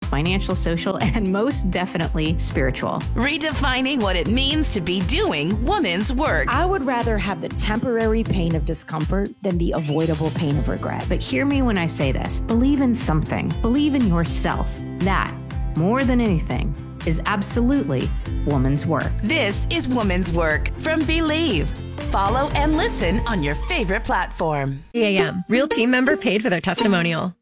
financial, social, and most definitely spiritual. Redefining what it means to be doing woman's work. I would rather have the temporary pain of discomfort than the avoidable pain of regret. But hear me when I say this. Believe in something. Believe in yourself. That, more than anything, is absolutely woman's work. This is Woman's Work from Believe. Follow and listen on your favorite platform. EAM, real team member paid for their testimonial.